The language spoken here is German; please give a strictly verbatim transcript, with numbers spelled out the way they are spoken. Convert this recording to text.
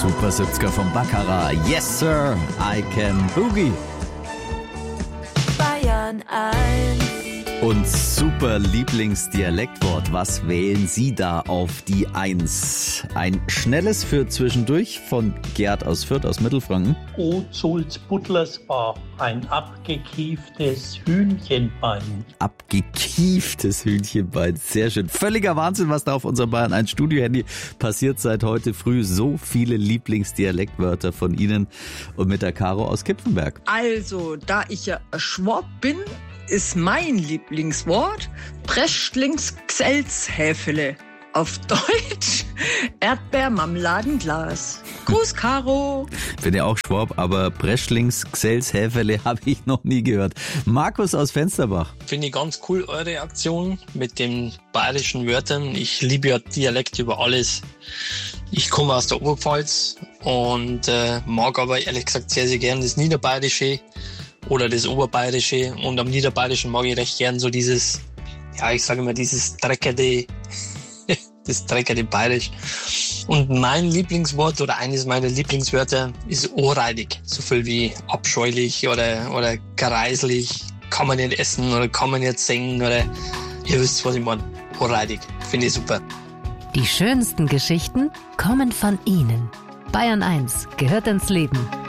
Super siebziger vom Baccarat. Yes, sir, I can boogie. Bayern eins. Und super Lieblingsdialektwort. Was wählen Sie da auf die Eins? Ein schnelles für zwischendurch von Gerd aus Fürth aus Mittelfranken. O Sulz Butlersbach, ein abgekieftes Hühnchenbein. Abgekieftes Hühnchenbein. Sehr schön. Völliger Wahnsinn, was da auf unserem Bayern eins Studio-Handy passiert seit heute früh. So viele Lieblingsdialektwörter von Ihnen und mit der Caro aus Kipfenberg. Also, da ich ja Schwab bin, ist mein Lieblingswort Preschlingsgselshäfele. Auf Deutsch Erdbeermarmeladenglas. Gruß, Caro. Bin ja auch Schwab, aber Preschlings Gselshäferle habe ich noch nie gehört. Markus aus Fensterbach. Finde ich ganz cool, eure Aktion mit den bayerischen Wörtern. Ich liebe ja Dialekt über alles. Ich komme aus der Oberpfalz und äh, mag aber ehrlich gesagt sehr, sehr gern das Niederbayerische oder das Oberbayerische. Und am Niederbayerischen mag ich recht gern so dieses, ja, ich sage immer dieses dreckige, das dreckige Bayerisch. Und mein Lieblingswort oder eines meiner Lieblingswörter ist ohrreidig. So viel wie abscheulich oder, oder gereislich, kann man nicht essen oder kann man nicht singen oder ihr wisst, was ich meine. Ohrreidig. Finde ich super. Die schönsten Geschichten kommen von Ihnen. Bayern eins gehört ins Leben.